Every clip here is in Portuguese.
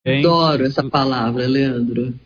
Hein? Adoro essa palavra, Leandro.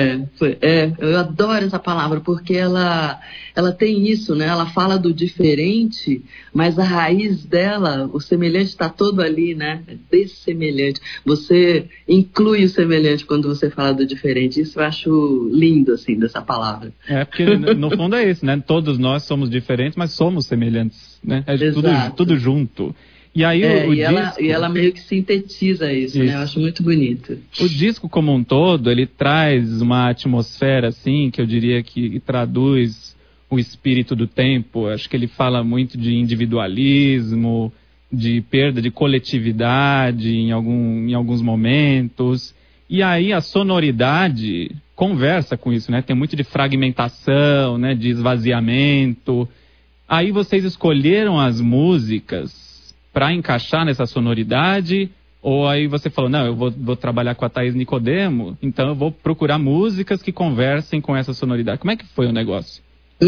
Eu adoro essa palavra porque ela tem isso, né? Ela fala do diferente, mas a raiz dela, o semelhante está todo ali, né? É dessemelhante. Você inclui o semelhante quando você fala do diferente. Isso eu acho lindo, assim, dessa palavra. Porque no fundo é isso, né? Todos nós somos diferentes, mas somos semelhantes, né? É tudo junto. E aí ela meio que sintetiza isso, né? Eu acho muito bonito. O disco como um todo, ele traz uma atmosfera, assim, que eu diria que traduz o espírito do tempo. Acho que ele fala muito de individualismo, de perda de coletividade em alguns momentos. E aí a sonoridade conversa com isso, né? Tem muito de fragmentação, né? De esvaziamento. Aí vocês escolheram as músicas para encaixar nessa sonoridade, ou aí você falou, não, eu vou trabalhar com a Thaís Nicodemo, então eu vou procurar músicas que conversem com essa sonoridade. Como é que foi o negócio?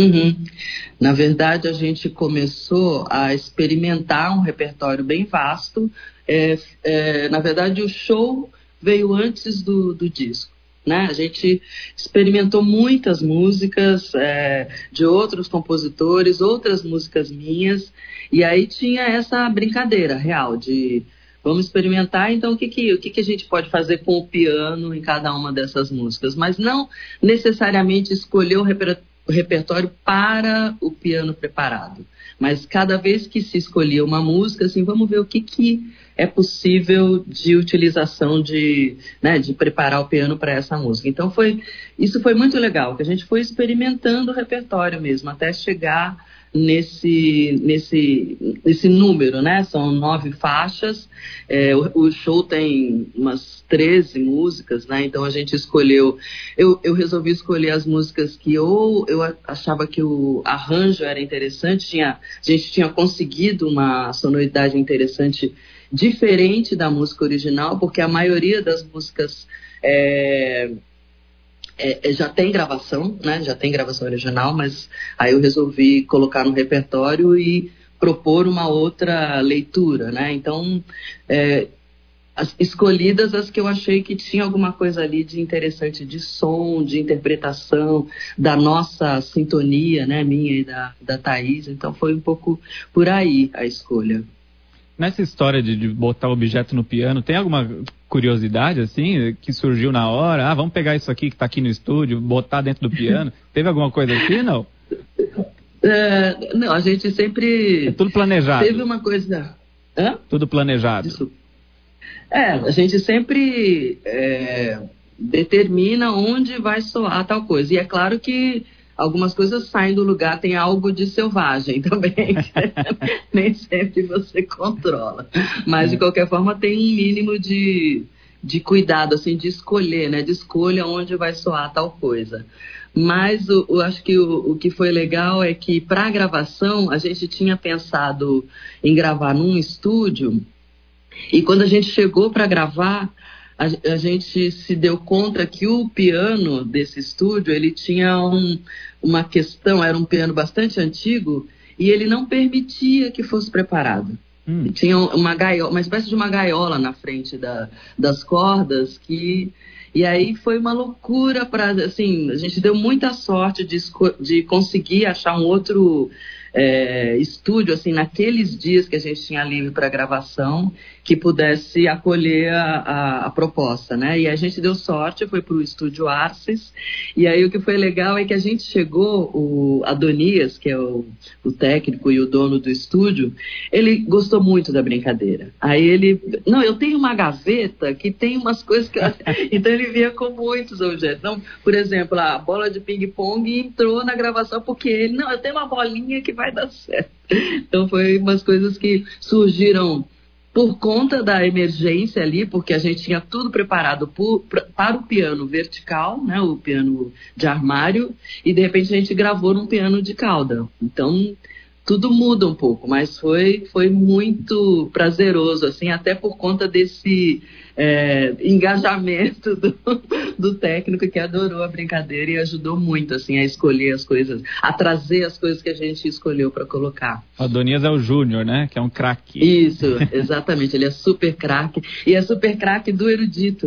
Na verdade, a gente começou a experimentar um repertório bem vasto. Na verdade, o show veio antes do disco, né? A gente experimentou muitas músicas de outros compositores, outras músicas minhas, e aí tinha essa brincadeira real de vamos experimentar, então o que a gente pode fazer com o piano em cada uma dessas músicas, mas não necessariamente escolher o repertório para o piano preparado, mas cada vez que se escolhia uma música, assim, vamos ver o que é possível de utilização de preparar o piano para essa música. Então isso foi muito legal, que a gente foi experimentando o repertório mesmo, até chegar nesse número, né? São 9 faixas, o show tem umas 13 músicas, né? Então a gente escolheu, eu resolvi escolher as músicas que eu achava que o arranjo era interessante, a gente tinha conseguido uma sonoridade interessante, diferente da música original, porque a maioria das músicas já tem gravação, né? Já tem gravação original, mas aí eu resolvi colocar no repertório e propor uma outra leitura, né? Então, escolhidas as que eu achei que tinha alguma coisa ali de interessante, de som, de interpretação, da nossa sintonia, né? Minha e da Thaís. Então foi um pouco por aí a escolha. Nessa história de botar objeto no piano, tem alguma curiosidade, assim, que surgiu na hora? Vamos pegar isso aqui que está aqui no estúdio, botar dentro do piano? Teve alguma coisa assim, não? Não, a gente sempre... É tudo planejado. Teve uma coisa... Tudo planejado. Isso. A gente sempre determina onde vai soar tal coisa. E é claro que algumas coisas saem do lugar, tem algo de selvagem também, nem sempre você controla. Mas, de qualquer forma, tem um mínimo de cuidado, assim, de escolher, né? De escolha onde vai soar tal coisa. Mas eu acho que o que foi legal é que, para a gravação, a gente tinha pensado em gravar num estúdio, e quando a gente chegou para gravar, a gente se deu conta que o piano desse estúdio, ele tinha uma questão, era um piano bastante antigo, e ele não permitia que fosse preparado. Tinha uma espécie de uma gaiola na frente das cordas, e aí foi uma loucura assim, a gente deu muita sorte de conseguir achar um outro estúdio, assim, naqueles dias que a gente tinha livre para gravação, que pudesse acolher a proposta, né? E a gente deu sorte, foi para o estúdio Arces, e aí o que foi legal é que a gente chegou, o Adonias, que é o técnico e o dono do estúdio, ele gostou muito da brincadeira. Aí eu tenho uma gaveta que tem umas coisas que... Então ele vinha com muitos objetos. Então, por exemplo, a bola de ping-pong entrou na gravação porque eu tenho uma bolinha que vai dar certo. Então foi umas coisas que surgiram por conta da emergência ali, porque a gente tinha tudo preparado para o piano vertical, né, o piano de armário, e de repente a gente gravou num piano de cauda. Então tudo muda um pouco, mas foi muito prazeroso, assim, até por conta desse engajamento do técnico, que adorou a brincadeira e ajudou muito, assim, a escolher as coisas, a trazer as coisas que a gente escolheu para colocar. O Adonias é o Júnior, né? Que é um craque. Isso, exatamente, ele é super craque, e é super craque do erudito.